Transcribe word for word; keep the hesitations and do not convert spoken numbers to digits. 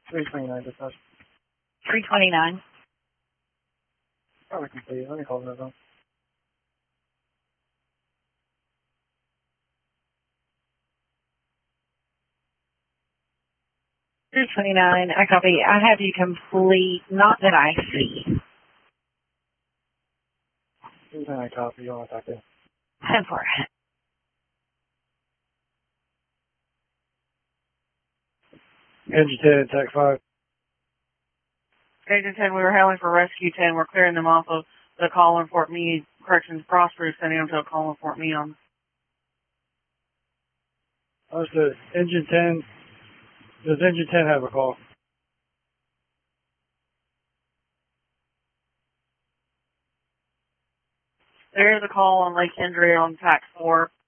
three twenty-nine, dispatch. three twenty-nine. Probably complete. Let me call that though. three twenty-nine, I copy. I have you complete, not that I see. three twenty-nine copy, you want to talk to? ten four. Engine ten, Tech five. Agent ten, we were hailing for Rescue ten. We're clearing them off of the call in Fort Meade. Corrections Prosperous, sending them to a call in Fort Meade on. Understood. Engine ten. Does Engine ten have a call? There's a call on Lake Hendry on T A C four.